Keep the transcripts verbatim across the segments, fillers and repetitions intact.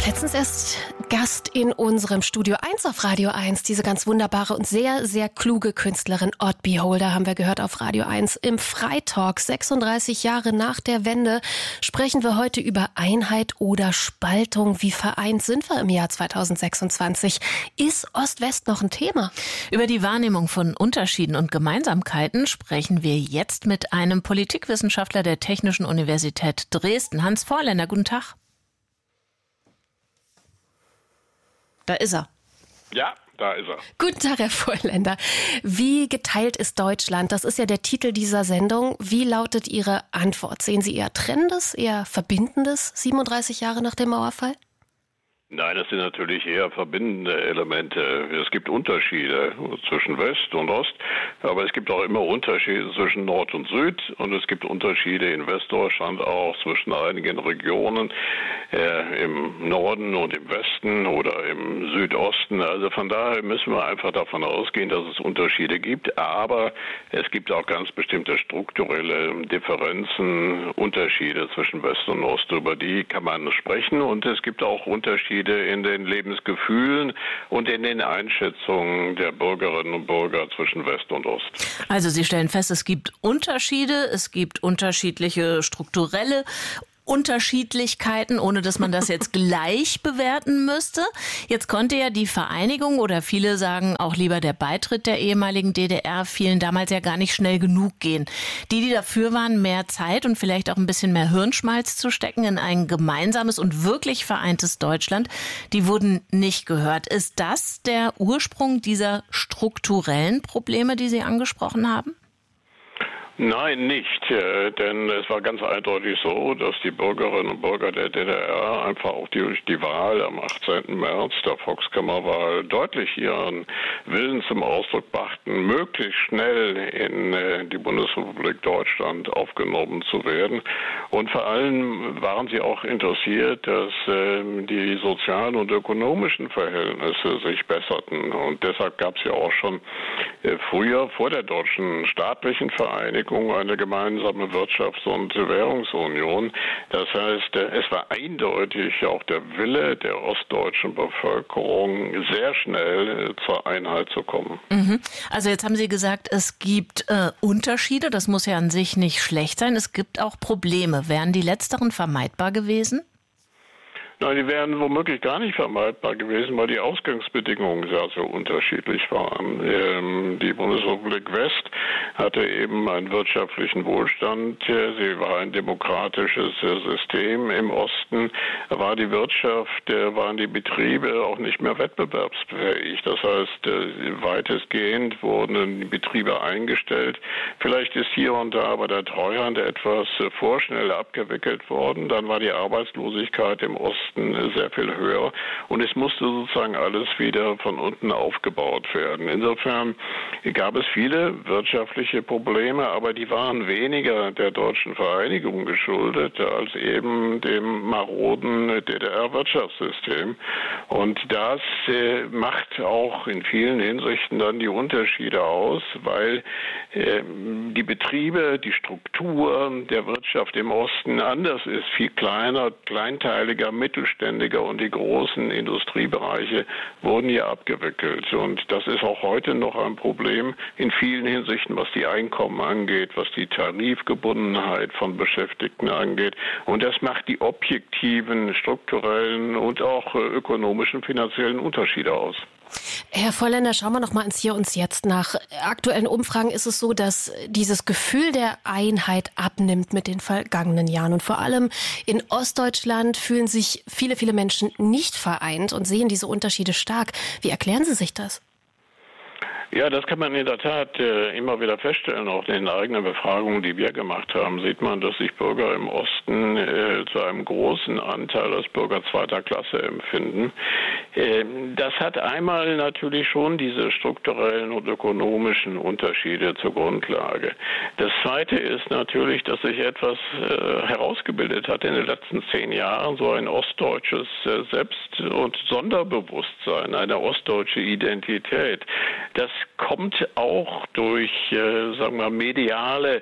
Letztens erst Gast in unserem Studio eins auf Radio eins. Diese ganz wunderbare und sehr, sehr kluge Künstlerin Odd Beholder haben wir gehört auf Radio eins. Im Freitalk, sechsunddreißig Jahre nach der Wende, sprechen wir heute über Einheit oder Spaltung. Wie vereint sind wir im Jahr zweitausendsechsundzwanzig? Ist Ost-West noch ein Thema? Über die Wahrnehmung von Unterschieden und Gemeinsamkeiten sprechen wir jetzt mit einem Politikwissenschaftler der Technischen Universität Dresden, Hans Vorländer. Guten Tag. Da ist er. Ja, da ist er. Guten Tag, Herr Vorländer. Wie geteilt ist Deutschland? Das ist ja der Titel dieser Sendung. Wie lautet Ihre Antwort? Sehen Sie eher Trennendes, eher Verbindendes, siebenunddreißig Jahre nach dem Mauerfall? Nein, das sind natürlich eher verbindende Elemente. Es gibt Unterschiede zwischen West und Ost, aber es gibt auch immer Unterschiede zwischen Nord und Süd und es gibt Unterschiede in Westdeutschland auch zwischen einigen Regionen äh, im Norden und im Westen oder im Südosten. Also von daher müssen wir einfach davon ausgehen, dass es Unterschiede gibt, aber es gibt auch ganz bestimmte strukturelle Differenzen, Unterschiede zwischen West und Ost. Über die kann man sprechen und es gibt auch Unterschiede in den Lebensgefühlen und in den Einschätzungen der Bürgerinnen und Bürger zwischen West und Ost. Also Sie stellen fest, es gibt Unterschiede, es gibt unterschiedliche strukturelle Unterschiedlichkeiten, ohne dass man das jetzt gleich bewerten müsste. Jetzt konnte ja die Vereinigung oder viele sagen auch lieber der Beitritt der ehemaligen D D R vielen damals ja gar nicht schnell genug gehen. Die, die dafür waren, mehr Zeit und vielleicht auch ein bisschen mehr Hirnschmalz zu stecken in ein gemeinsames und wirklich vereintes Deutschland, die wurden nicht gehört. Ist das der Ursprung dieser strukturellen Probleme, die Sie angesprochen haben? Nein, nicht, äh, denn es war ganz eindeutig so, dass die Bürgerinnen und Bürger der D D R einfach auch durch die Wahl am achtzehnten März, der Volkskammerwahl, deutlich ihren Willen zum Ausdruck brachten, möglichst schnell in äh, die Bundesrepublik Deutschland aufgenommen zu werden. Und vor allem waren sie auch interessiert, dass äh, die sozialen und ökonomischen Verhältnisse sich besserten. Und deshalb gab es ja auch schon äh, früher, vor der deutschen staatlichen Vereinigung, eine gemeinsame Wirtschafts- und Währungsunion. Das heißt, es war eindeutig auch der Wille der ostdeutschen Bevölkerung, sehr schnell zur Einheit zu kommen. Mhm. Also jetzt haben Sie gesagt, es gibt äh, Unterschiede. Das muss ja an sich nicht schlecht sein. Es gibt auch Probleme. Wären die letzteren vermeidbar gewesen? Nein, die wären womöglich gar nicht vermeidbar gewesen, weil die Ausgangsbedingungen sehr, sehr unterschiedlich waren. Ähm, die Bundesrepublik West hatte eben einen wirtschaftlichen Wohlstand. Sie war ein demokratisches System. Im Osten war die Wirtschaft, waren die Betriebe auch nicht mehr wettbewerbsfähig. Das heißt, weitestgehend wurden die Betriebe eingestellt. Vielleicht ist hier und da aber der Treuhand etwas vorschnell abgewickelt worden. Dann war die Arbeitslosigkeit im Osten sehr viel höher und es musste sozusagen alles wieder von unten aufgebaut werden. Insofern gab es viele wirtschaftliche Probleme, aber die waren weniger der deutschen Vereinigung geschuldet als eben dem maroden D D R-Wirtschaftssystem. Und das äh, macht auch in vielen Hinsichten dann die Unterschiede aus, weil äh, die Betriebe, die Struktur der Wirtschaft im Osten anders ist, viel kleiner, kleinteiliger, mittelständiger und die großen Industriebereiche wurden hier abgewickelt. Und das ist auch heute noch ein Problem in vielen Hinsichten, was die Einkommen angeht, was die Tarifgebundenheit von Beschäftigten angeht. Und das macht die objektiven, strukturellen und auch ökonomischen, finanziellen Unterschiede aus. Herr Vorländer, schauen wir noch mal ins Hier und Jetzt. Nach aktuellen Umfragen ist es so, dass dieses Gefühl der Einheit abnimmt mit den vergangenen Jahren. Und vor allem in Ostdeutschland fühlen sich viele, viele Menschen nicht vereint und sehen diese Unterschiede stark. Wie erklären Sie sich das? Ja, das kann man in der Tat äh, immer wieder feststellen. Auch in den eigenen Befragungen, die wir gemacht haben, sieht man, dass sich Bürger im Osten äh, zu einem großen Anteil als Bürger zweiter Klasse empfinden. Äh, das hat einmal natürlich schon diese strukturellen und ökonomischen Unterschiede zur Grundlage. Das Zweite ist natürlich, dass sich etwas äh, herausgebildet hat in den letzten zehn Jahren, so ein ostdeutsches äh, Selbst- und Sonderbewusstsein, eine ostdeutsche Identität. Das kommt auch durch, äh, sagen wir, mediale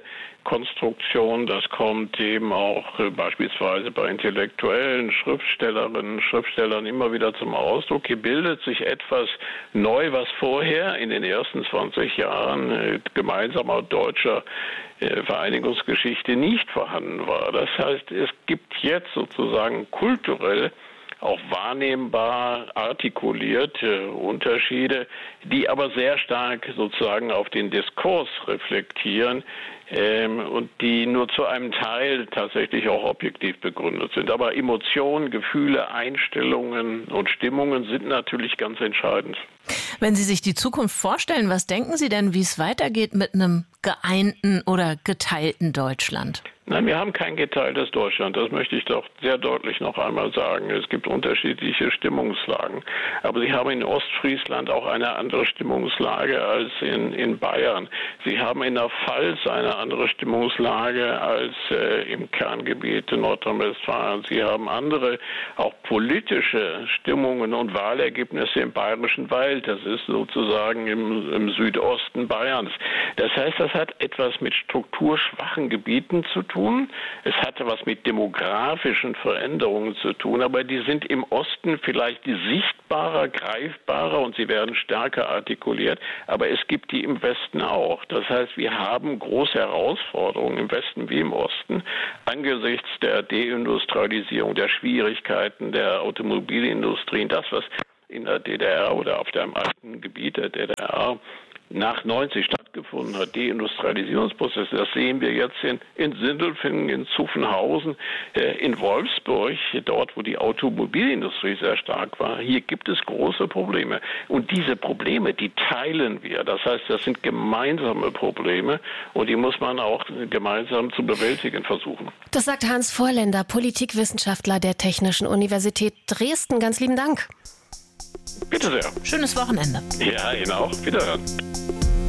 Konstruktion. Das kommt eben auch äh, beispielsweise bei Intellektuellen, Schriftstellerinnen, Schriftstellern immer wieder zum Ausdruck. Hier bildet sich etwas neu, was vorher in den ersten zwanzig Jahren äh, gemeinsamer deutscher äh, Vereinigungsgeschichte nicht vorhanden war. Das heißt, es gibt jetzt sozusagen kulturell auch wahrnehmbar artikulierte Unterschiede, die aber sehr stark sozusagen auf den Diskurs reflektieren ähm, und die nur zu einem Teil tatsächlich auch objektiv begründet sind. Aber Emotionen, Gefühle, Einstellungen und Stimmungen sind natürlich ganz entscheidend. Wenn Sie sich die Zukunft vorstellen, was denken Sie denn, wie es weitergeht mit einem geeinten oder geteilten Deutschland? Nein, wir haben kein geteiltes Deutschland. Das möchte ich doch sehr deutlich noch einmal sagen. Es gibt unterschiedliche Stimmungslagen. Aber Sie haben in Ostfriesland auch eine andere Stimmungslage als in, in Bayern. Sie haben in der Pfalz eine andere Stimmungslage als äh, im Kerngebiet Nordrhein-Westfalen. Sie haben andere, auch politische Stimmungen und Wahlergebnisse im Bayerischen Wald. Das ist sozusagen im, im Südosten Bayerns. Das heißt, das hat etwas mit strukturschwachen Gebieten zu tun. Es hatte was mit demografischen Veränderungen zu tun, aber die sind im Osten vielleicht sichtbarer, greifbarer und sie werden stärker artikuliert, aber es gibt die im Westen auch. Das heißt, wir haben große Herausforderungen im Westen wie im Osten angesichts der Deindustrialisierung, der Schwierigkeiten der Automobilindustrie, das, was in der D D R oder auf dem alten Gebiet der D D R nach neunzig stattgefunden hat, Deindustrialisierungsprozess, das sehen wir jetzt in, in Sindelfingen, in Zuffenhausen, äh, in Wolfsburg, dort, wo die Automobilindustrie sehr stark war. Hier gibt es große Probleme. Und diese Probleme, die teilen wir. Das heißt, das sind gemeinsame Probleme und die muss man auch gemeinsam zu bewältigen versuchen. Das sagt Hans Vorländer, Politikwissenschaftler der Technischen Universität Dresden. Ganz lieben Dank. Bitte sehr. Schönes Wochenende. Ja, Ihnen auch. Wiederhören.